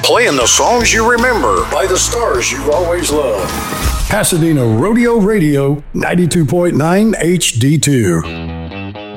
playing the songs you remember by the stars you've always loved. Pasadena Rodeo Radio, 92.9 HD2.